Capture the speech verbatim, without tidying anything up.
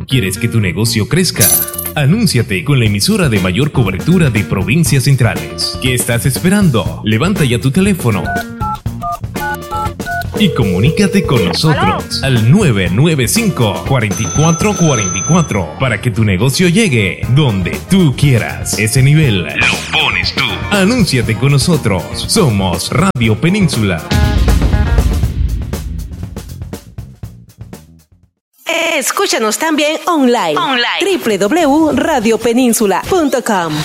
¿Quieres que tu negocio crezca? Anúnciate con la emisora de mayor cobertura de provincias centrales. ¿Qué estás esperando? Levanta ya tu teléfono y comunícate con nosotros al nueve nueve cinco, cuatro cuatro cuatro cuatro para que tu negocio llegue donde tú quieras. Ese nivel lo pones tú. Anúnciate con nosotros. Somos Radio Península. Escúchanos también online. online. doble u doble u doble u punto radio península punto com.